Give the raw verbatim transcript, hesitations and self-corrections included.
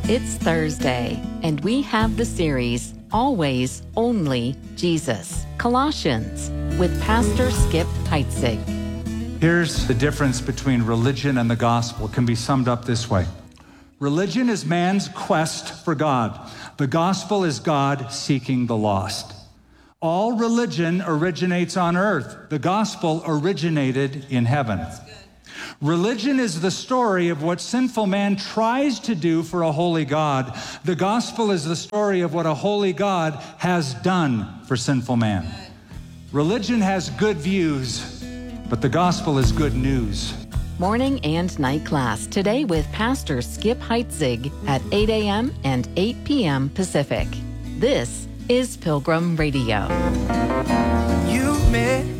It's Thursday, and we have the series, Always, Only Jesus, Colossians, with Pastor Skip Heitzig. Here's the difference between religion and the gospel. It can be summed up this way. Religion is man's quest for God. The gospel is God seeking the lost. All religion originates on earth. The gospel originated in heaven. Religion is the story of what sinful man tries to do for a holy God. The gospel is the story of what a holy God has done for sinful man. Religion has good views, but the gospel is good news. Morning and night class today with Pastor Skip Heitzig at eight a.m. and eight p.m. Pacific. This is Pilgrim Radio. You met